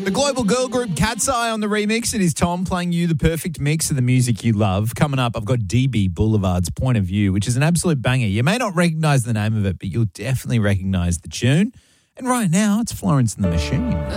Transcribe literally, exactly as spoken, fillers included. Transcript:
The global girl group Cat's Eye on the remix. It is Tom playing you the perfect mix of the music you love. Coming up, I've got D B Boulevard's Point of View, which is an absolute banger. You may not recognise the name of it, but you'll definitely recognise the tune. And right now, it's Florence and the Machine.